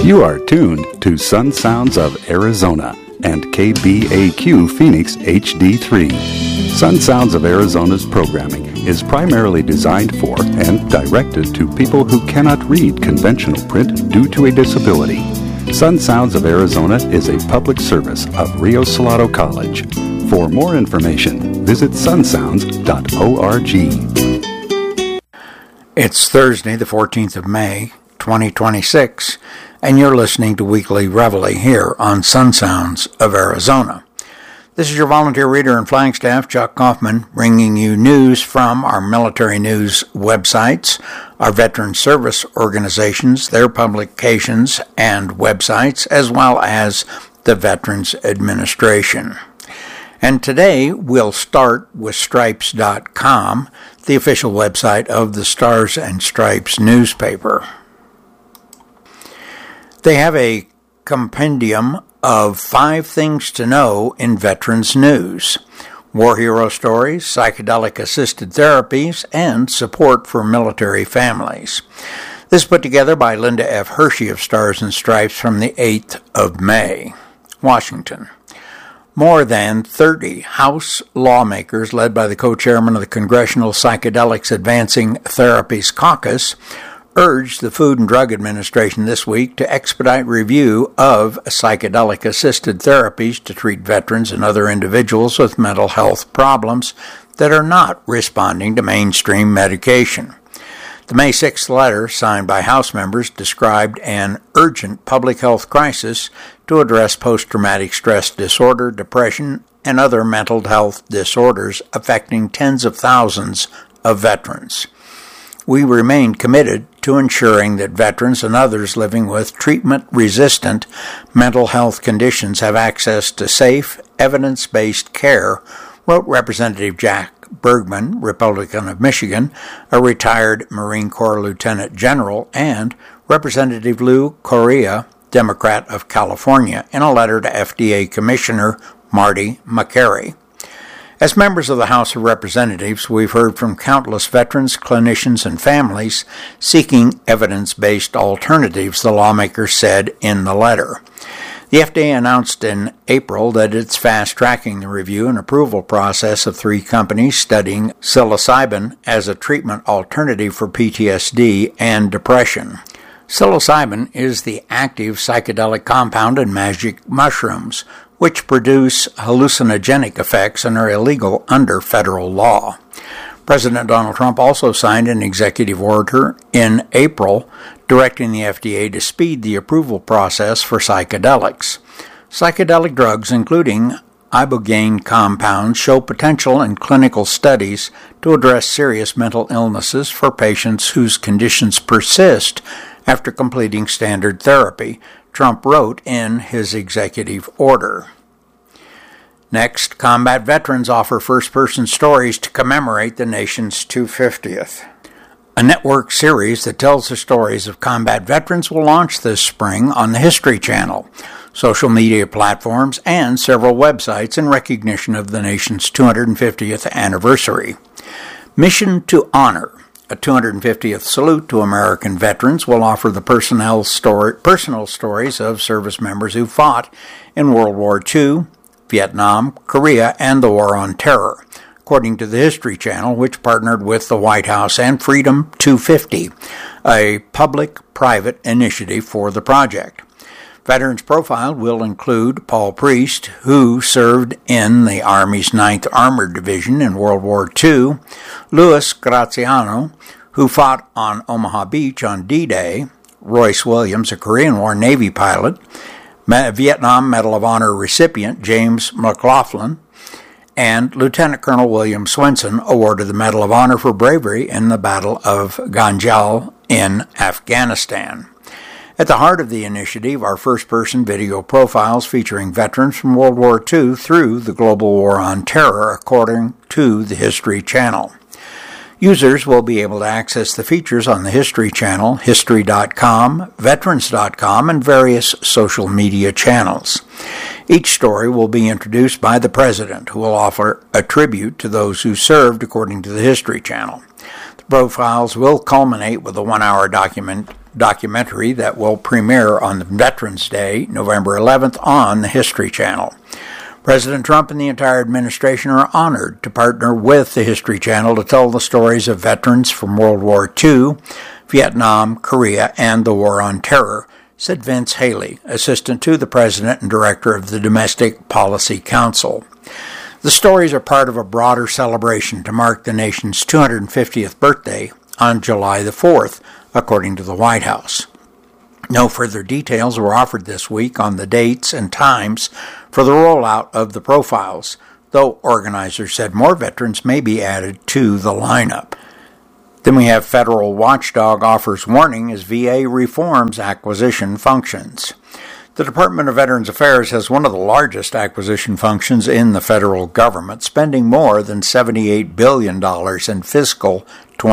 You are tuned to Sun Sounds of Arizona and KBAQ Phoenix HD3. Sun Sounds of Arizona's programming is primarily designed for and directed to people who cannot read conventional print due to a disability. Sun Sounds of Arizona is a public service of Rio Salado College. For more information, visit sunsounds.org. It's Thursday, the 14th of May, 2026, and you're listening to Weekly Reveille here on Sun Sounds of Arizona. This is your volunteer reader and flying staff, Chuck Kaufman, bringing you news from our military news websites, our veteran service organizations, their publications and websites, as well as the Veterans Administration. And today we'll start with Stripes.com, the official website of the Stars and Stripes newspaper. They have a compendium of 5 things to know in veterans news: war hero stories, psychedelic-assisted therapies, and support for military families. This is put together by Linda F. Hershey of Stars and Stripes from the 8th of May. Washington. More than 30 House lawmakers, led by the co-chairman of the Congressional Psychedelics Advancing Therapies Caucus, urged the Food and Drug Administration this week to expedite review of psychedelic-assisted therapies to treat veterans and other individuals with mental health problems that are not responding to mainstream medication. The May 6th letter, signed by House members, described an urgent public health crisis to address post-traumatic stress disorder, depression, and other mental health disorders affecting tens of thousands of veterans. We remain committed to ensuring that veterans and others living with treatment-resistant mental health conditions have access to safe, evidence-based care, wrote Representative Jack Bergman, Republican of Michigan, a retired Marine Corps Lieutenant General, and Representative Lou Correa, Democrat of California, in a letter to FDA Commissioner Marty Makary. As members of the House of Representatives, we've heard from countless veterans, clinicians, and families seeking evidence-based alternatives, the lawmakers said in the letter. The FDA announced in April that it's fast-tracking the review and approval process of 3 companies studying psilocybin as a treatment alternative for PTSD and depression. Psilocybin is the active psychedelic compound in magic mushrooms, which produce hallucinogenic effects and are illegal under federal law. President Donald Trump also signed an executive order in April directing the FDA to speed the approval process for psychedelics. Psychedelic drugs, including ibogaine compounds, show potential in clinical studies to address serious mental illnesses for patients whose conditions persist after completing standard therapy, Trump wrote in his executive order. Next, combat veterans offer first-person stories to commemorate the nation's 250th. A network series that tells the stories of combat veterans will launch this spring on the History Channel, social media platforms, and several websites in recognition of the nation's 250th anniversary. Mission to Honor, a 250th salute to American veterans, will offer the personal stories of service members who fought in World War II, Vietnam, Korea, and the War on Terror, according to the History Channel, which partnered with the White House and Freedom 250, a public-private initiative for the project. Veterans Profile will include Paul Priest, who served in the Army's 9th Armored Division in World War II, Louis Graziano, who fought on Omaha Beach on D-Day, Royce Williams, a Korean War Navy pilot, Vietnam Medal of Honor recipient James McLaughlin, and Lieutenant Colonel William Swenson, awarded the Medal of Honor for bravery in the Battle of Ganjal in Afghanistan. At the heart of the initiative are first-person video profiles featuring veterans from World War II through the global war on terror, according to the History Channel. Users will be able to access the features on the History Channel, History.com, Veterans.com, and various social media channels. Each story will be introduced by the President, who will offer a tribute to those who served, according to the History Channel. The profiles will culminate with a 1-hour documentary that will premiere on Veterans Day, November 11th, on the History Channel. President Trump and the entire administration are honored to partner with the History Channel to tell the stories of veterans from World War II, Vietnam, Korea, and the War on Terror, said Vince Haley, assistant to the president and director of the Domestic Policy Council. The stories are part of a broader celebration to mark the nation's 250th birthday on July the 4th, according to the White House. No further details were offered this week on the dates and times for the rollout of the profiles, though organizers said more veterans may be added to the lineup. Then we have federal watchdog offers warning as VA reforms acquisition functions. The Department of Veterans Affairs has one of the largest acquisition functions in the federal government, spending more than $78 billion in fiscal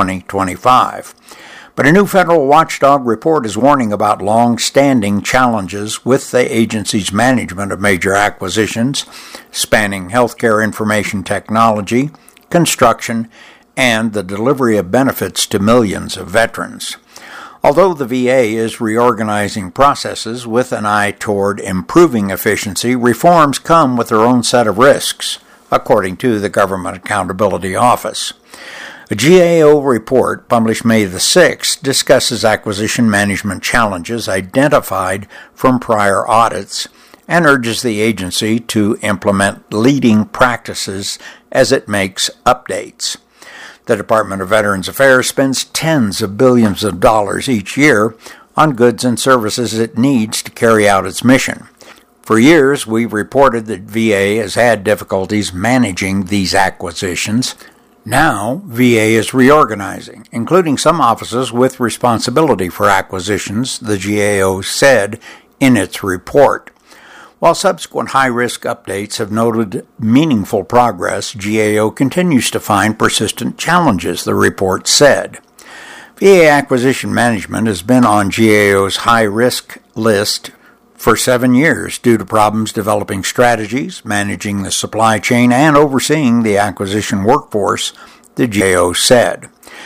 2025. But a new federal watchdog report is warning about long-standing challenges with the agency's management of major acquisitions, spanning healthcare information technology, construction, and the delivery of benefits to millions of veterans. Although the VA is reorganizing processes with an eye toward improving efficiency, reforms come with their own set of risks, according to the Government Accountability Office. A GAO report published May the 6th discusses acquisition management challenges identified from prior audits and urges the agency to implement leading practices as it makes updates. The Department of Veterans Affairs spends tens of billions of dollars each year on goods and services it needs to carry out its mission. For years, we've reported that VA has had difficulties managing these acquisitions. Now, VA is reorganizing, including some offices with responsibility for acquisitions, the GAO said in its report. While subsequent high-risk updates have noted meaningful progress, GAO continues to find persistent challenges, the report said. VA acquisition management has been on GAO's high-risk list for 7 years due to problems developing strategies, managing the supply chain, and overseeing the acquisition workforce, the GAO said.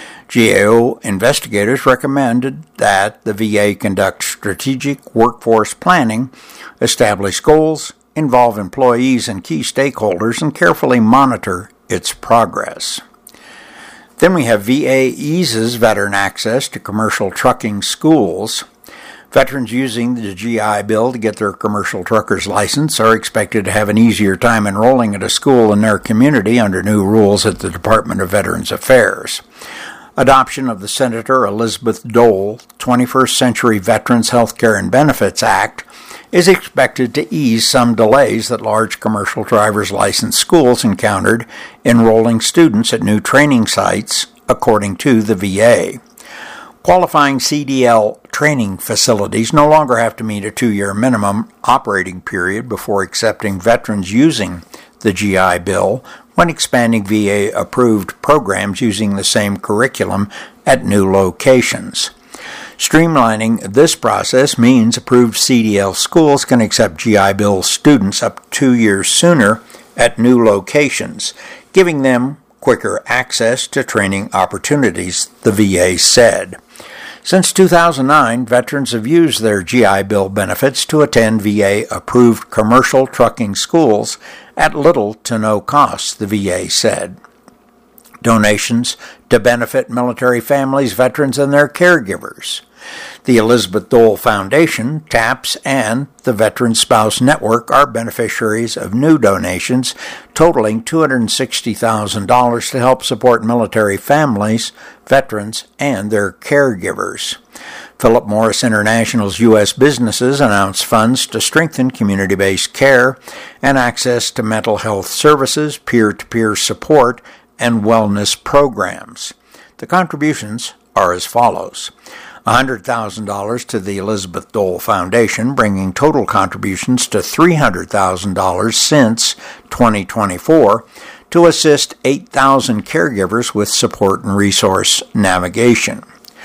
GAO investigators recommended that the VA conduct strategic workforce planning, establish goals, involve employees and key stakeholders, and carefully monitor its progress. Then we have VA eases veteran access to commercial trucking schools. Veterans using the GI Bill to get their commercial trucker's license are expected to have an easier time enrolling at a school in their community under new rules at the Department of Veterans Affairs. Adoption of the Senator Elizabeth Dole 21st Century Veterans Healthcare and Benefits Act is expected to ease some delays that large commercial driver's license schools encountered enrolling students at new training sites, according to the VA. Qualifying CDL training facilities no longer have to meet a 2-year minimum operating period before accepting veterans using the GI Bill when expanding VA-approved programs using the same curriculum at new locations. Streamlining this process means approved CDL schools can accept GI Bill students up to 2 years sooner at new locations, giving them quicker access to training opportunities, the VA said. Since 2009, veterans have used their GI Bill benefits to attend VA-approved commercial trucking schools at little to no cost, the VA said. Donations to benefit military families, veterans, and their caregivers. The Elizabeth Dole Foundation, TAPS, and the Veteran Spouse Network are beneficiaries of new donations totaling $260,000 to help support military families, veterans, and their caregivers. Philip Morris International's U.S. businesses announced funds to strengthen community-based care and access to mental health services, peer-to-peer support, and wellness programs. The contributions are as follows: $100,000 to the Elizabeth Dole Foundation, bringing total contributions to $300,000 since 2024 to assist 8,000 caregivers with support and resource navigation.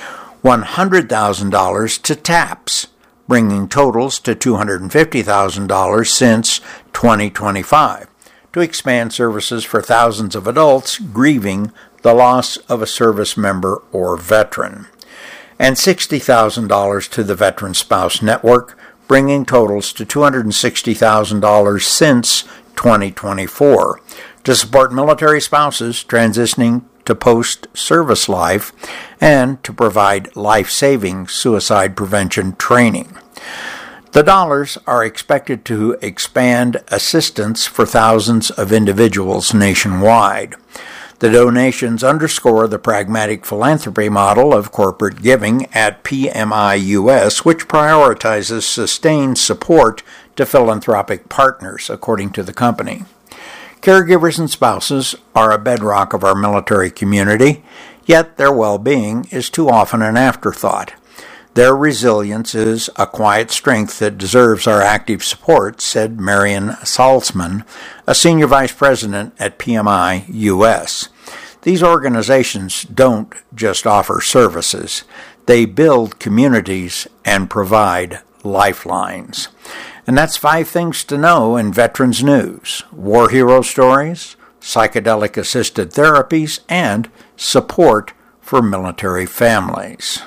$100,000 to TAPS, bringing totals to $250,000 since 2025 to expand services for thousands of adults grieving the loss of a service member or veteran. and $60,000 to the Veteran Spouse Network, bringing totals to $260,000 since 2024 to support military spouses transitioning to post-service life and to provide life-saving suicide prevention training. The dollars are expected to expand assistance for thousands of individuals nationwide. The donations underscore the pragmatic philanthropy model of corporate giving at PMI US, which prioritizes sustained support to philanthropic partners, according to the company. Caregivers and spouses are a bedrock of our military community, yet their well-being is too often an afterthought. Their resilience is a quiet strength that deserves our active support, said Marion Salzman, a senior vice president at PMI US. These organizations don't just offer services. They build communities and provide lifelines. And that's 5 things to know in Veterans News: war hero stories, psychedelic-assisted therapies, and support for military families.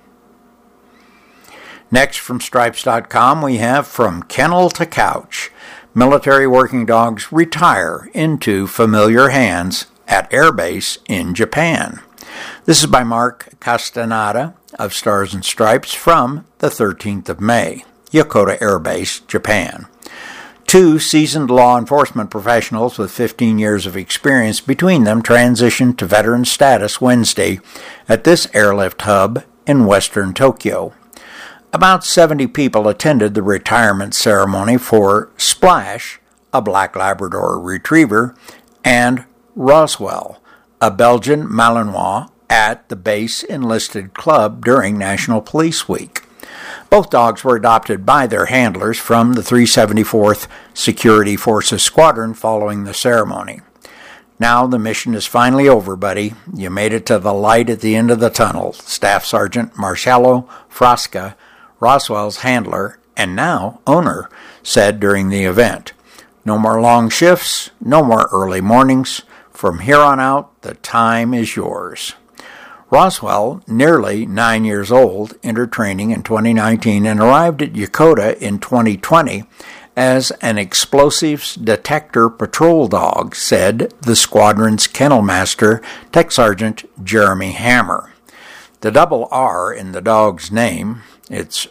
Next, from Stripes.com, we have From Kennel to Couch. Military working dogs retire into familiar hands at Air Base in Japan. This is by Mark Castaneda of Stars and Stripes from the 13th of May, Yokota Air Base, Japan. 2 seasoned law enforcement professionals with 15 years of experience between them transitioned to veteran status Wednesday at this airlift hub in western Tokyo. About 70 people attended the retirement ceremony for Splash, a black Labrador retriever, and Roswell, a Belgian Malinois, at the base enlisted club during National Police Week. Both dogs were adopted by their handlers from the 374th Security Forces Squadron following the ceremony. Now the mission is finally over, buddy. You made it to the light at the end of the tunnel, Staff Sergeant Marcello Frasca, Roswell's handler and now owner, said during the event. No more long shifts, no more early mornings. From here on out, the time is yours. Roswell, nearly 9 years old, entered training in 2019 and arrived at Yokota in 2020 as an explosives detector patrol dog, said the squadron's kennel master, Tech Sergeant Jeremy Hammer. The double R in the dog's name, it's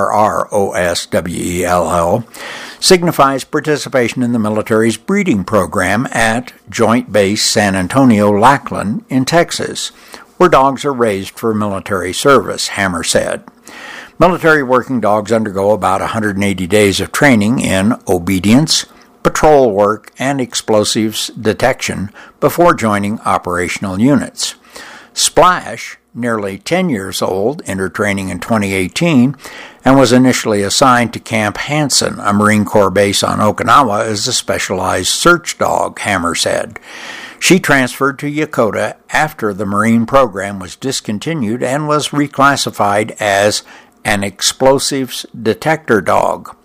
RROSWELL, signifies participation in the military's breeding program at Joint Base San Antonio-Lackland in Texas, where dogs are raised for military service, Hammer said. Military working dogs undergo about 180 days of training in obedience, patrol work, and explosives detection before joining operational units. Splash, nearly 10 years old, entered training in 2018 and was initially assigned to Camp Hansen, a Marine Corps base on Okinawa, as a specialized search dog, Hammer said. She transferred to Yokota after the Marine program was discontinued and was reclassified as an explosives detector dog.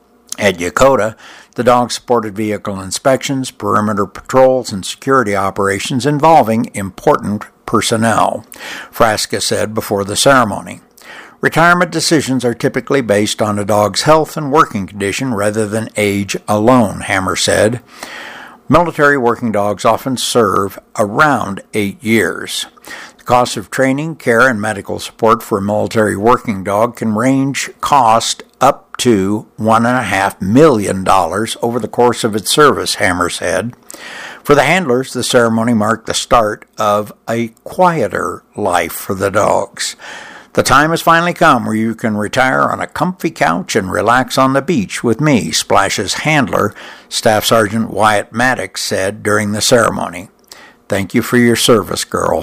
At Yokota, the dog supported vehicle inspections, perimeter patrols, and security operations involving important personnel, Frasca said before the ceremony. Retirement decisions are typically based on a dog's health and working condition rather than age alone, Hammer said. Military working dogs often serve around 8 years. The cost of training, care, and medical support for a military working dog can range cost up to $1.5 million over the course of its service, Hammer said. For the handlers, the ceremony marked the start of a quieter life for the dogs. The time has finally come where you can retire on a comfy couch and relax on the beach with me, Splash's handler, Staff Sergeant Wyatt Maddox, said during the ceremony. Thank you for your service, girl.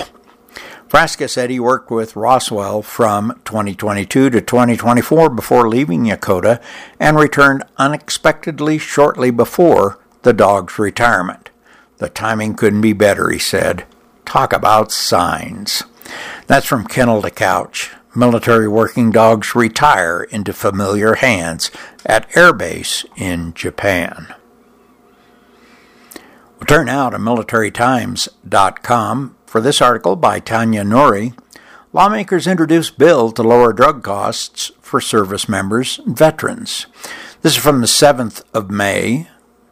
Frasca said he worked with Roswell from 2022 to 2024 before leaving Yokota and returned unexpectedly shortly before the dog's retirement. The timing couldn't be better, he said. Talk about signs. That's from Kennel to Couch. Military working dogs retire into familiar hands at Air Base in Japan. We'll turn now to militarytimes.com for this article by Tanya Nouri. Lawmakers introduced bill to lower drug costs for service members and veterans. This is from the 7th of May.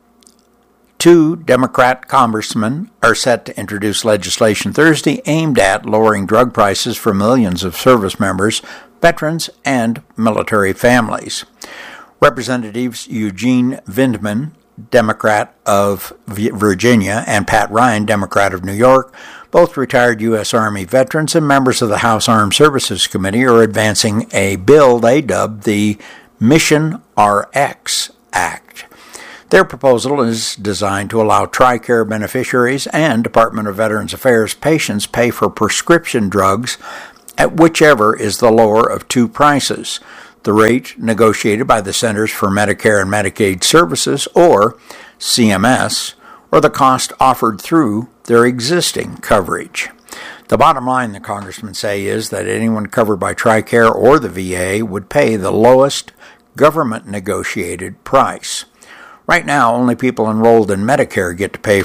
2 Democrat congressmen are set to introduce legislation Thursday aimed at lowering drug prices for millions of service members, veterans, and military families. Representatives Eugene Vindman, Democrat of Virginia, and Pat Ryan, Democrat of New York, both retired U.S. Army veterans and members of the House Armed Services Committee, are advancing a bill they dubbed the Mission RX Act. Their proposal is designed to allow TRICARE beneficiaries and Department of Veterans Affairs patients pay for prescription drugs at whichever is the lower of two prices: the rate negotiated by the Centers for Medicare and Medicaid Services, or CMS, or the cost offered through their existing coverage. The bottom line, the congressmen say, is that anyone covered by TRICARE or the VA would pay the lowest government-negotiated price. Right now, only people enrolled in Medicare get to pay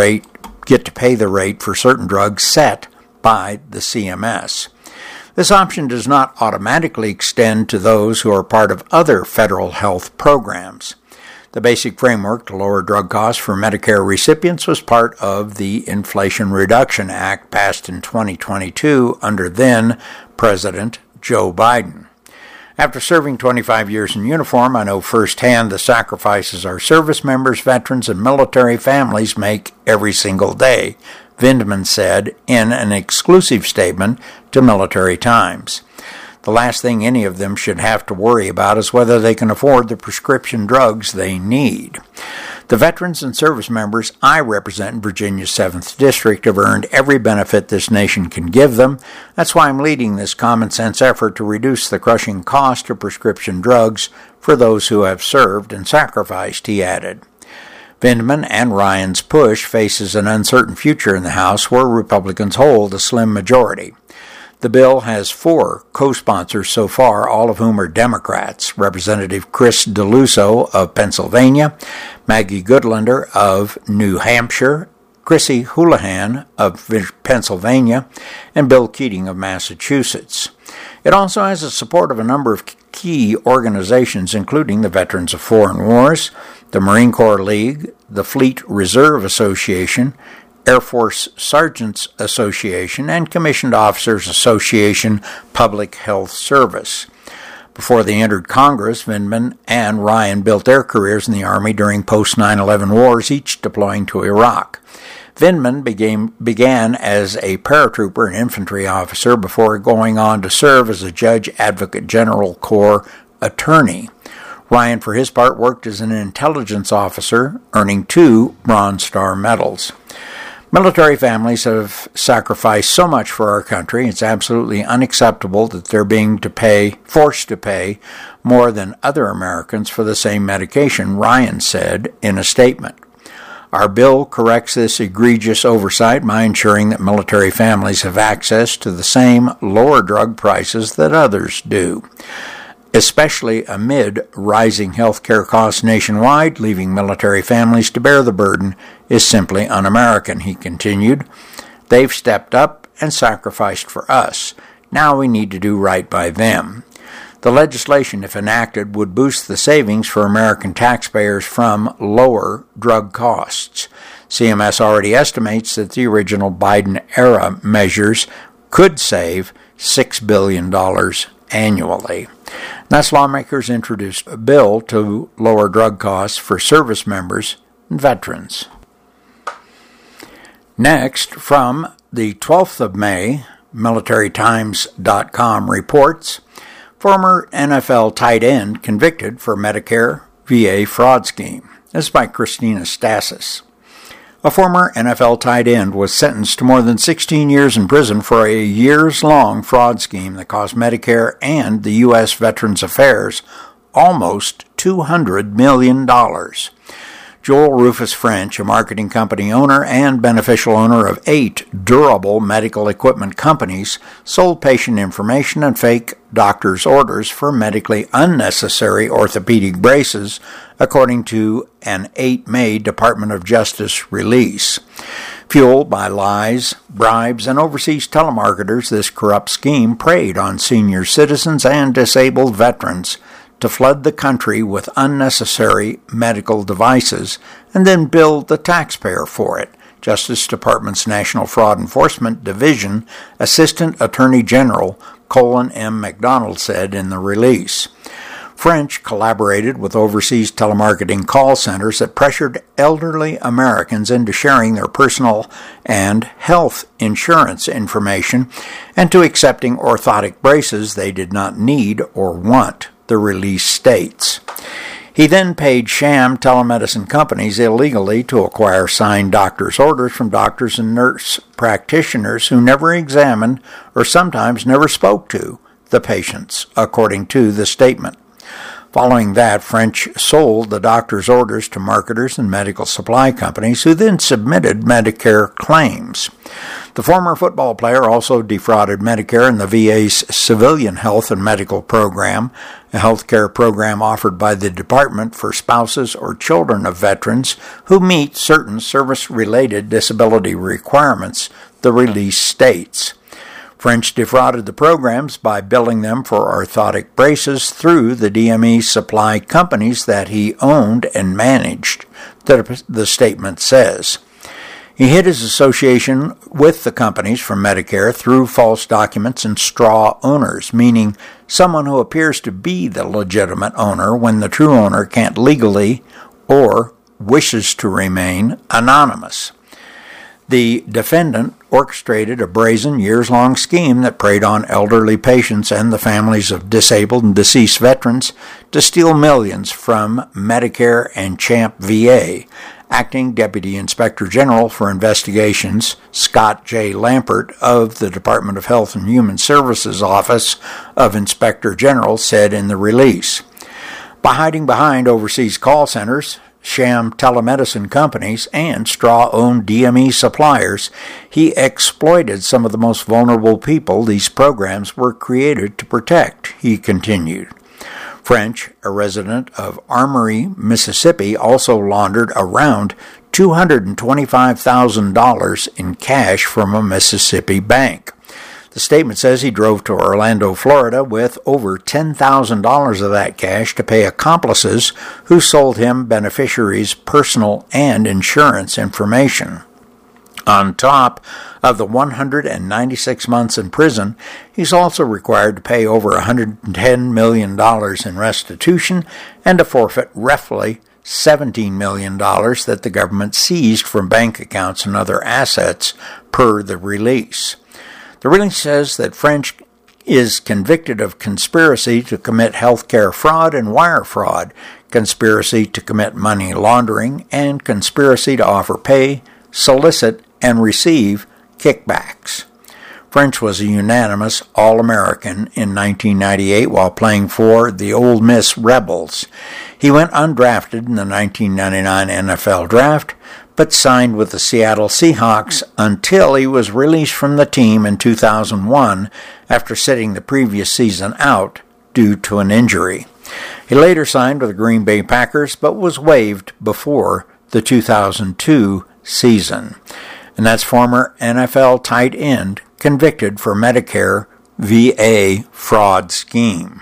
the rate for certain drugs set by the CMS. This option does not automatically extend to those who are part of other federal health programs. The basic framework to lower drug costs for Medicare recipients was part of the Inflation Reduction Act passed in 2022 under then-President Joe Biden. After serving 25 years in uniform, I know firsthand the sacrifices our service members, veterans, and military families make every single day, Vindman said in an exclusive statement to Military Times. The last thing any of them should have to worry about is whether they can afford the prescription drugs they need. The veterans and service members I represent in Virginia's 7th District have earned every benefit this nation can give them. That's why I'm leading this common-sense effort to reduce the crushing cost of prescription drugs for those who have served and sacrificed, he added. Vindman and Ryan's push faces an uncertain future in the House where Republicans hold a slim majority. The bill has 4 co-sponsors so far, all of whom are Democrats: Representative Chris DeLusso of Pennsylvania, Maggie Goodlander of New Hampshire, Chrissy Houlihan of Pennsylvania, and Bill Keating of Massachusetts. It also has the support of a number of key organizations, including the Veterans of Foreign Wars, the Marine Corps League, the Fleet Reserve Association, Air Force Sergeants Association, and Commissioned Officers Association Public Health Service. Before they entered Congress, Vindman and Ryan built their careers in the Army during post-9/11 wars, each deploying to Iraq. Vindman began as a paratrooper and infantry officer before going on to serve as a Judge Advocate General Corps attorney. Ryan, for his part, worked as an intelligence officer, earning 2 Bronze Star medals. Military families have sacrificed so much for our country, it's absolutely unacceptable that they're being forced to pay more than other Americans for the same medication, Ryan said in a statement. Our bill corrects this egregious oversight by ensuring that military families have access to the same lower drug prices that others do. Especially amid rising health care costs nationwide, leaving military families to bear the burden is simply un-American, he continued. They've stepped up and sacrificed for us. Now we need to do right by them. The legislation, if enacted, would boost the savings for American taxpayers from lower drug costs. CMS already estimates that the original Biden-era measures could save $6 billion annually. Thus, lawmakers introduced a bill to lower drug costs for service members and veterans. Next, from the 12th of May, MilitaryTimes.com reports, former NFL tight end convicted for Medicare VA fraud scheme. This is by Christina Stasis. A former NFL tight end was sentenced to more than 16 years in prison for a years-long fraud scheme that cost Medicare and the U.S. Veterans Affairs almost $200 million. Joel Rufus French, a marketing company owner and beneficial owner of 8 durable medical equipment companies, sold patient information and fake doctor's orders for medically unnecessary orthopedic braces, according to an 8 May Department of Justice release. Fueled by lies, bribes, and overseas telemarketers, this corrupt scheme preyed on senior citizens and disabled veterans to flood the country with unnecessary medical devices and then bill the taxpayer for it, Justice Department's National Fraud Enforcement Division Assistant Attorney General Colin M. McDonald said in the release. French collaborated with overseas telemarketing call centers that pressured elderly Americans into sharing their personal and health insurance information and to accepting orthotic braces they did not need or want, the release states. He then paid sham telemedicine companies illegally to acquire signed doctor's orders from doctors and nurse practitioners who never examined or sometimes never spoke to the patients, according to the statement. Following that, French sold the doctor's orders to marketers and medical supply companies who then submitted Medicare claims. The former football player also defrauded Medicare and the VA's Civilian Health and Medical Program, a health care program offered by the department for spouses or children of veterans who meet certain service-related disability requirements, the release states. French defrauded the programs by billing them for orthotic braces through the DME supply companies that he owned and managed, the statement says. He hid his association with the companies from Medicare through false documents and straw owners, meaning someone who appears to be the legitimate owner when the true owner can't legally or wishes to remain anonymous. The defendant orchestrated a brazen, years-long scheme that preyed on elderly patients and the families of disabled and deceased veterans to steal millions from Medicare and CHAMP VA. Acting Deputy Inspector General for Investigations, Scott J. Lampert of the Department of Health and Human Services Office of Inspector General, said in the release. By hiding behind overseas call centers, sham telemedicine companies, and straw-owned DME suppliers, he exploited some of the most vulnerable people these programs were created to protect, he continued. French, a resident of Armory, Mississippi, also laundered around $225,000 in cash from a Mississippi bank. The statement says he drove to Orlando, Florida, with over $10,000 of that cash to pay accomplices who sold him beneficiaries' personal and insurance information. On top of the 196 months in prison, he's also required to pay over $110 million in restitution and to forfeit roughly $17 million that the government seized from bank accounts and other assets, per the release. The release says that French is convicted of conspiracy to commit healthcare fraud and wire fraud, conspiracy to commit money laundering, and conspiracy to offer pay, solicit, and receive kickbacks. French was a unanimous All-American in 1998 while playing for the Ole Miss Rebels. He went undrafted in the 1999 NFL Draft, but signed with the Seattle Seahawks until he was released from the team in 2001 after sitting the previous season out due to an injury. He later signed with the Green Bay Packers, but was waived before the 2002 season. And that's former NFL tight end convicted for Medicare VA fraud scheme.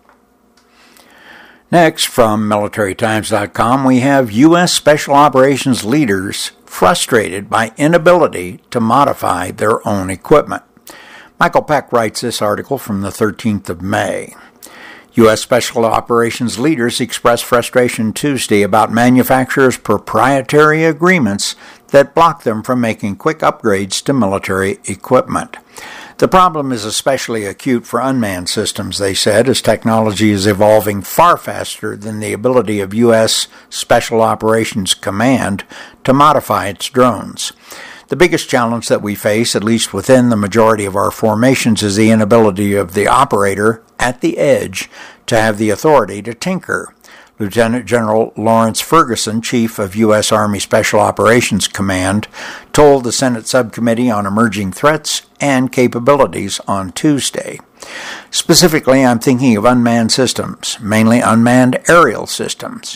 Next, from MilitaryTimes.com, we have U.S. Special Operations leaders frustrated by inability to modify their own equipment. Michael Peck writes this article from the 13th of May. U.S. Special Operations leaders expressed frustration Tuesday about manufacturers' proprietary agreements that block them from making quick upgrades to military equipment. The problem is especially acute for unmanned systems, they said, as technology is evolving far faster than the ability of U.S. Special Operations Command to modify its drones. The biggest challenge that we face, at least within the majority of our formations, is the inability of the operator at the edge to have the authority to tinker. Lieutenant General Lawrence Ferguson, Chief of U.S. Army Special Operations Command, told the Senate Subcommittee on Emerging Threats and Capabilities on Tuesday. Specifically, I'm thinking of unmanned systems, mainly unmanned aerial systems.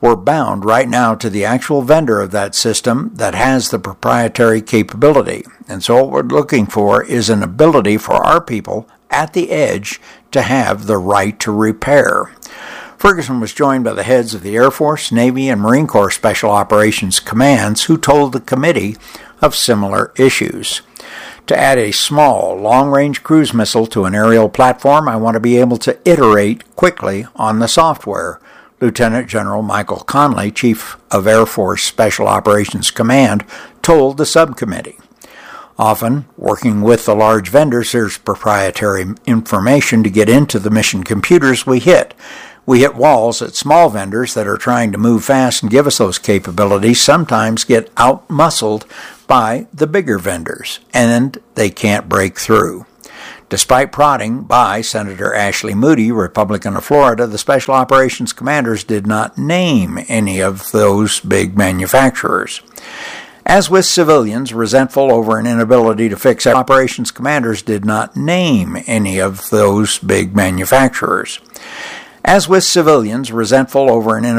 we're bound right now to the actual vendor of that system that has the proprietary capability. And so what we're looking for is an ability for our people at the edge to have the right to repair. Ferguson was joined by the heads of the Air Force, Navy, and Marine Corps Special Operations Commands who told the committee of similar issues. To add a small, long-range cruise missile to an aerial platform, I want to be able to iterate quickly on the software, Lieutenant General Michael Conley, Chief of Air Force Special Operations Command, told the subcommittee. Often, working with the large vendors, there's proprietary information to get into the mission computers we hit. We hit walls at small vendors that are trying to move fast and give us those capabilities, sometimes get out-muscled by the bigger vendors, and they can't break through. Despite prodding by Senator Ashley Moody, Republican of Florida, the Special Operations Commanders did not name any of those big manufacturers. As with civilians resentful over an inability to fix operations, commanders did not name any of those big manufacturers. As with civilians resentful over an